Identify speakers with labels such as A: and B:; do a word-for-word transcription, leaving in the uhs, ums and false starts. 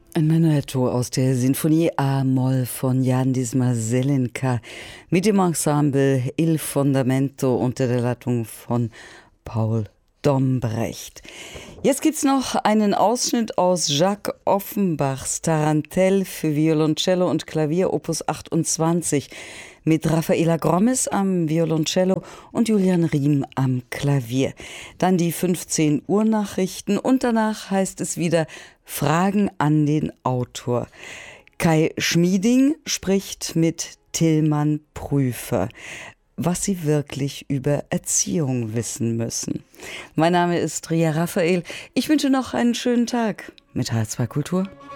A: Ein Menuetto aus der Sinfonie A-Moll von Yandis Marzelinka mit dem Ensemble Il Fondamento unter der Leitung von Paul Dombrecht. Jetzt gibt's noch einen Ausschnitt aus Jacques Offenbachs Tarantelle für Violoncello und Klavier Opus achtundzwanzig mit Rafaela Grommes am Violoncello und Julian Riem am Klavier. Dann die fünfzehn Uhr Nachrichten und danach heißt es wieder Fragen an den Autor. Kai Schmieding spricht mit Tillmann Prüfer, was sie wirklich über Erziehung wissen müssen. Mein Name ist Ria Raphael. Ich wünsche noch einen schönen Tag mit H zwei Kultur.